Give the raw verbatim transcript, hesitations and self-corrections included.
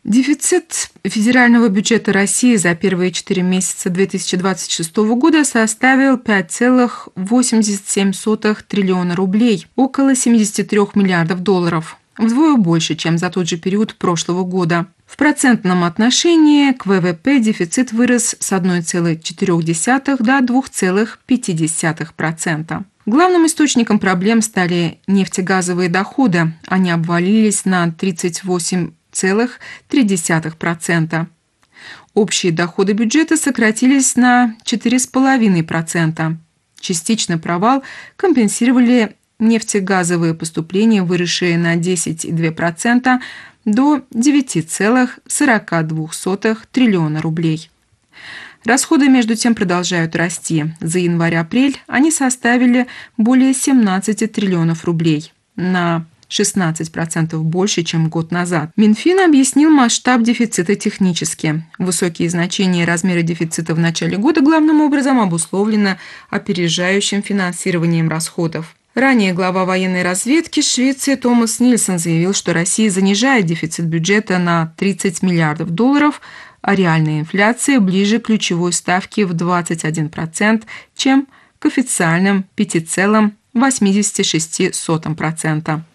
Дефицит федерального бюджета России за первые четыре месяца две тысячи двадцать шестого года составил пять целых восемьдесят семь сотых триллиона рублей, около семьдесят три миллиардов долларов, вдвое больше, чем за тот же период прошлого года. В процентном отношении к вэ вэ пэ дефицит вырос с одной целой четырёх десятых до двух целых пяти десятых процента. Главным источником проблем стали нефтегазовые доходы. Они обвалились на тридцать восемь целых три десятых процента. Общие доходы бюджета сократились на четыре целых пять десятых процента. Частично провал компенсировали нефтегазовые поступления, выросшие на десять целых две десятых процента до девяти целых сорока двух сотых триллиона рублей. Расходы, между тем, продолжают расти. За январь-апрель они составили более семнадцати триллионов рублей, на шестнадцать процентов больше, чем год назад. Минфин объяснил масштаб дефицита технически. Высокие значения и размеры дефицита в начале года главным образом обусловлены опережающим финансированием расходов. Ранее глава военной разведки Швеции Томас Нильсон заявил, что Россия занижает дефицит бюджета на тридцать миллиардов долларов, а реальная инфляция ближе к ключевой ставке в двадцать один процент, чем к официальным пяти целых восьмидесяти шести сотых процента.